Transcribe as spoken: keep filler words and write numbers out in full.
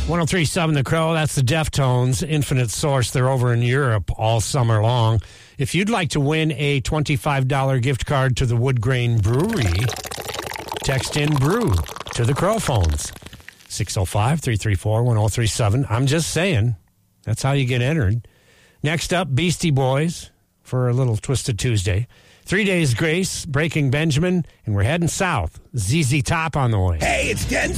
one oh three point seven The Crow, that's the Deftones, Infinite Source. They're over in Europe all summer long. If you'd like to win a twenty-five dollars gift card to the Wood Grain Brewery, text in brew to the Crow phones. six oh five, three three four, one oh three seven. I'm just saying, that's how you get entered. Next up, Beastie Boys for a little Twisted Tuesday. Three Days Grace, Breaking Benjamin, and we're heading south. Z Z Top on the way. Hey, it's Ken